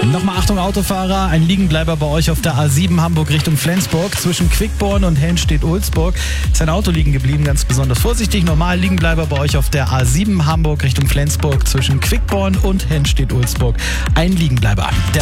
Nochmal Achtung Autofahrer, ein Liegenbleiber bei euch auf der A7 Hamburg Richtung Flensburg. Zwischen Quickborn und Helmstedt-Ulzburg ist ein Auto liegen geblieben, ganz besonders vorsichtig. Normal Liegenbleiber bei euch auf der A7 Hamburg Richtung Flensburg. Zwischen Quickborn und Helmstedt-Ulzburg ein Liegenbleiber.